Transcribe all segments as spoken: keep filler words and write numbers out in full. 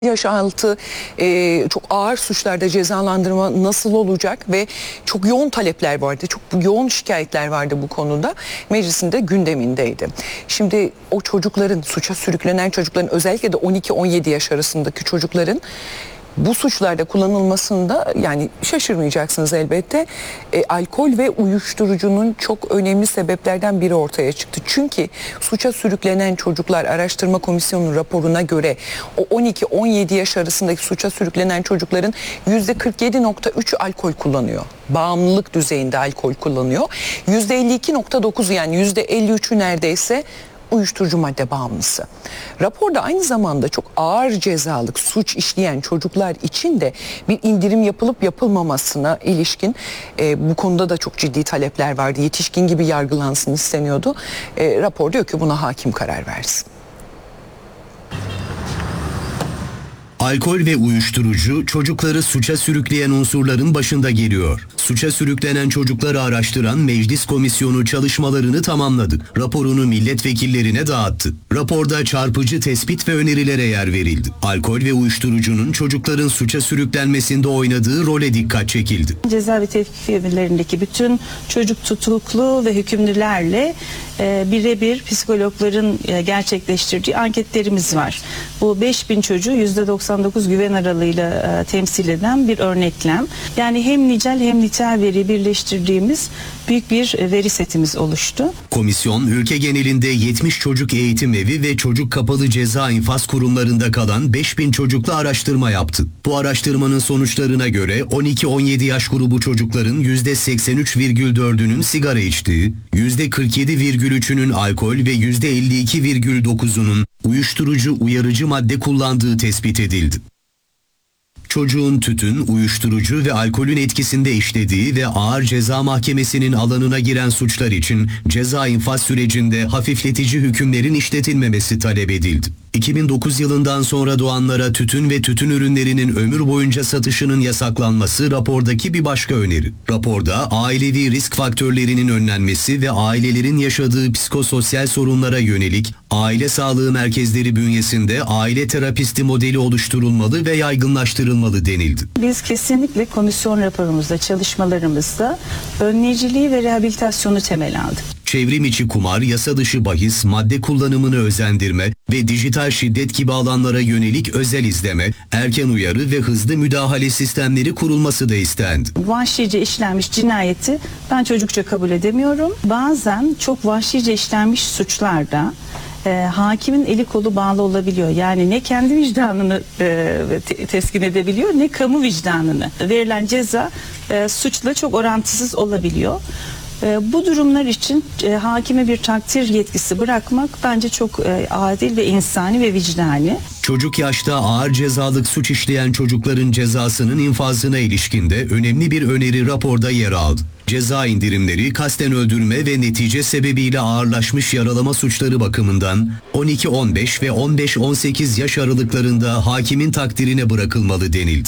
Yaş altı e, çok ağır suçlarda cezalandırma nasıl olacak ve çok yoğun talepler vardı, çok yoğun şikayetler vardı bu konuda. Meclisin de gündemindeydi. Şimdi o çocukların, suça sürüklenen çocukların, özellikle de on iki on yedi yaş arasındaki çocukların bu suçlarda kullanılmasında, yani şaşırmayacaksınız elbette, e, alkol ve uyuşturucunun çok önemli sebeplerden biri ortaya çıktı. Çünkü suça sürüklenen çocuklar, araştırma komisyonunun raporuna göre o on iki on yedi yaş arasındaki suça sürüklenen çocukların yüzde kırk yedi nokta üç alkol kullanıyor. Bağımlılık düzeyinde alkol kullanıyor. yüzde elli iki nokta dokuz, yani yüzde elli üçü neredeyse uyuşturucu madde bağımlısı. Raporda aynı zamanda çok ağır cezalık suç işleyen çocuklar için de bir indirim yapılıp yapılmamasına ilişkin e, bu konuda da çok ciddi talepler vardı. Yetişkin gibi yargılansın isteniyordu. E, rapor diyor ki buna hakim karar versin. Alkol ve uyuşturucu çocukları suça sürükleyen unsurların başında geliyor. Suça sürüklenen çocukları araştıran meclis komisyonu çalışmalarını tamamladı. Raporunu milletvekillerine dağıttı. Raporda çarpıcı tespit ve önerilere yer verildi. Alkol ve uyuşturucunun çocukların suça sürüklenmesinde oynadığı role dikkat çekildi. Ceza ve tevkif emirlerindeki bütün çocuk tutuklu ve hükümlülerle e, birebir psikologların e, gerçekleştirdiği anketlerimiz var. Bu beş bin çocuğu yüzde doksan dokuz güven aralığıyla e, temsil eden bir örneklem. Yani hem nicel hem nitel veri birleştirdiğimiz büyük bir e, veri setimiz oluştu. Komisyon ülke genelinde yetmiş çocuk eğitim evi ve çocuk kapalı ceza infaz kurumlarında kalan beş bin çocukla araştırma yaptı. Bu araştırmanın sonuçlarına göre on iki on yedi yaş grubu çocukların yüzde seksen üç virgül dördünün sigara içtiği, yüzde kırk yedi virgül üçünün alkol ve yüzde elli iki virgül dokuzunun uyuşturucu uyarıcı madde kullandığı tespit edildi. Çocuğun tütün, uyuşturucu ve alkolün etkisinde işlediği ve ağır ceza mahkemesinin alanına giren suçlar için ceza infaz sürecinde hafifletici hükümlerin işletilmemesi talep edildi. iki bin dokuz yılından sonra doğanlara tütün ve tütün ürünlerinin ömür boyunca satışının yasaklanması rapordaki bir başka öneri. Raporda ailevi risk faktörlerinin önlenmesi ve ailelerin yaşadığı psikososyal sorunlara yönelik aile sağlığı merkezleri bünyesinde aile terapisti modeli oluşturulmalı ve yaygınlaştırılmalı denildi. Biz kesinlikle komisyon raporumuzda, çalışmalarımızda önleyiciliği ve rehabilitasyonu temel aldık. Çevrim içi kumar, yasa dışı bahis, madde kullanımını özendirme ve dijital şiddet gibi alanlara yönelik özel izleme, erken uyarı ve hızlı müdahale sistemleri kurulması da istendi. Vahşice işlenmiş cinayeti ben çocukça kabul edemiyorum. Bazen çok vahşice işlenmiş suçlarda E, hakimin eli kolu bağlı olabiliyor. Yani ne kendi vicdanını e, te, teskin edebiliyor, ne kamu vicdanını. Verilen ceza e, suçla çok orantısız olabiliyor. E, bu durumlar için e, hakime bir takdir yetkisi bırakmak bence çok e, adil ve insani ve vicdani. Çocuk yaşta ağır cezalık suç işleyen çocukların cezasının infazına ilişkin de önemli bir öneri raporda yer aldı. Ceza indirimleri kasten öldürme ve netice sebebiyle ağırlaşmış yaralama suçları bakımından on iki on beş ve on beş on sekiz yaş aralıklarında hakimin takdirine bırakılmalı denildi.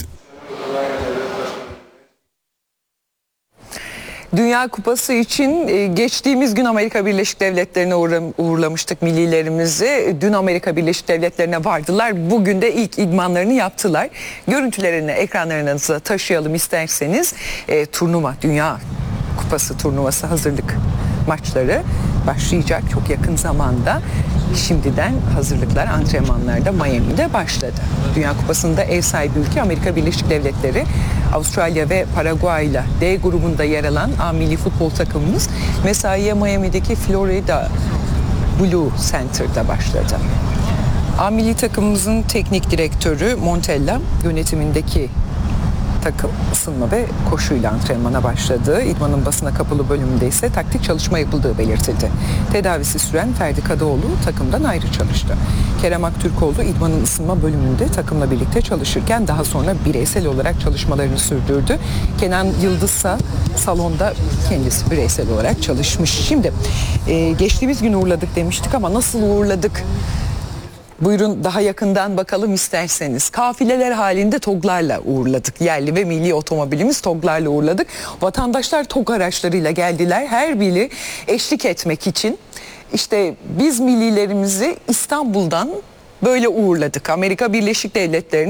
Dünya Kupası için geçtiğimiz gün Amerika Birleşik Devletleri'ne uğurlamıştık millilerimizi. Dün Amerika Birleşik Devletleri'ne vardılar. Bugün de ilk idmanlarını yaptılar. Görüntülerini ekranlarınıza taşıyalım isterseniz. E, turnuva, Dünya Kupası turnuvası hazırlık maçları başlayacak çok yakın zamanda. Şimdiden hazırlıklar, antrenmanlar da Miami'de başladı. Dünya Kupası'nda ev sahibi ülke Amerika Birleşik Devletleri, Avustralya ve Paraguay ile D grubunda yer alan A milli futbol takımımız mesaiye Miami'deki Florida Blue Center'da başladı. A milli takımımızın teknik direktörü Montella, yönetimindeki takım ısınma ve koşuyla antrenmana başladı. İdmanın basına kapalı bölümünde ise taktik çalışma yapıldığı belirtildi. Tedavisi süren Ferdi Kadıoğlu takımdan ayrı çalıştı. Kerem Aktürkoğlu idmanın ısınma bölümünde takımla birlikte çalışırken daha sonra bireysel olarak çalışmalarını sürdürdü. Kenan Yıldızsa salonda kendisi bireysel olarak çalışmış. Şimdi e, geçtiğimiz gün uğurladık demiştik ama nasıl uğurladık? Buyurun daha yakından bakalım isterseniz. Kafileler halinde TOG'larla uğurladık. Yerli ve milli otomobilimiz TOG'larla uğurladık. Vatandaşlar TOG araçlarıyla geldiler. Her biri eşlik etmek için. İşte biz millilerimizi İstanbul'dan böyle uğurladık. Amerika Birleşik Devletleri'ne